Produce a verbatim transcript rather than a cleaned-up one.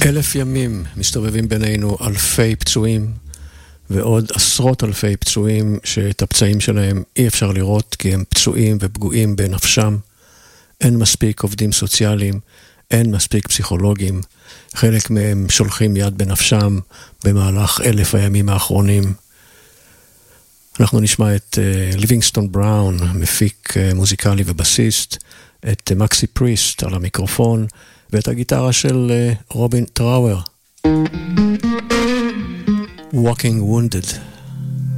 אלף ימים מסתובבים בינינו אלפי פצועים, ועוד עשרות אלפי פצועים שאת הפצעים שלהם אי אפשר לראות כי הם פצועים ופגועים בנפשם. אין מספיק עובדים סוציאליים, אין מספיק פסיכולוגים. חלק מהם שולחים יד בנפשם במהלך אלף הימים האחרונים. אנחנו נשמע את uh, ליבינגסטון בראון, מפיק uh, מוזיקלי ובסיסט, את uh, מקסי פריסט על המיקרופון, ואת הגיטרה של uh, רובין טראואר. Walking Wounded.